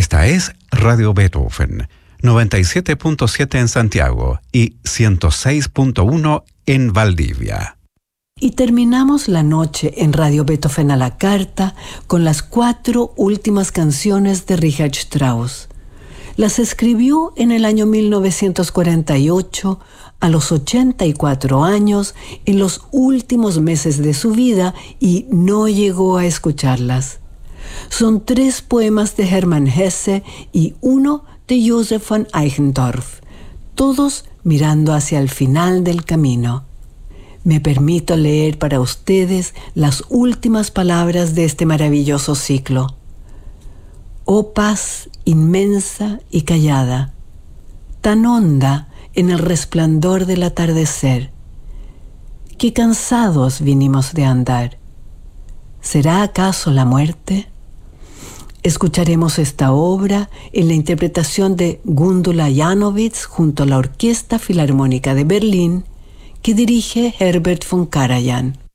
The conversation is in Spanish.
Esta es Radio Beethoven, 97.7 en Santiago y 106.1 en Valdivia. Y terminamos la noche en Radio Beethoven a la carta con las 4 últimas canciones de Richard Strauss. Las escribió en el año 1948, a los 84 años, en los últimos meses de su vida, y no llegó a escucharlas. Son 3 poemas de Hermann Hesse y 1 de Joseph von Eichendorff, todos mirando hacia el final del camino. Me permito leer para ustedes las últimas palabras de este maravilloso ciclo. Oh paz inmensa y callada, tan honda en el resplandor del atardecer, qué cansados vinimos de andar. ¿Será acaso la muerte? Escucharemos esta obra en la interpretación de Gundula Janowitz junto a la Orquesta Filarmónica de Berlín, que dirige Herbert von Karajan.